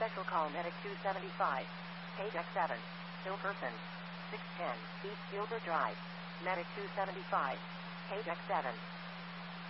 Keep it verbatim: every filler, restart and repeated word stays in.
Special call Medic two seventy-five. Page X seven. Still person. six ten. East Gilbert Drive. Medic two seventy-five. Page X seven.